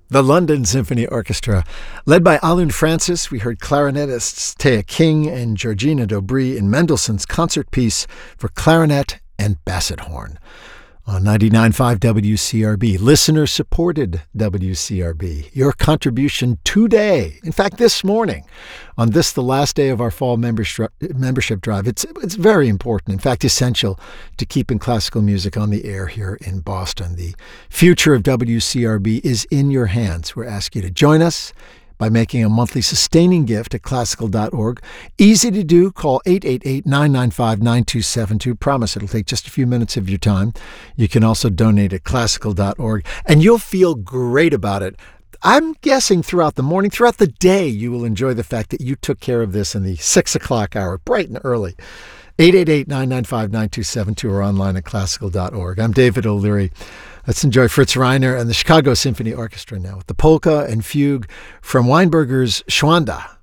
The London Symphony Orchestra, led by Alun Francis. We heard clarinetists Taya King and Georgina Dobry in Mendelssohn's concert piece for clarinet and basset horn. On 99.5 WCRB, listener-supported WCRB. Your contribution today, in fact this morning, on this, the last day of our fall membership drive. It's very important, in fact essential, to keeping classical music on the air here in Boston. The future of WCRB is in your hands. We're asking you to join us by making a monthly sustaining gift at classical.org. Easy to do. Call 888-995-9272. Promise it'll take just a few minutes of your time. You can also donate at classical.org, and you'll feel great about it. I'm guessing throughout the morning, throughout the day, you will enjoy the fact that you took care of this in the 6 o'clock hour, bright and early. 888-995-9272 or online at classical.org. I'm David O'Leary. Let's enjoy Fritz Reiner and the Chicago Symphony Orchestra now with the polka and fugue from Weinberger's Schwanda.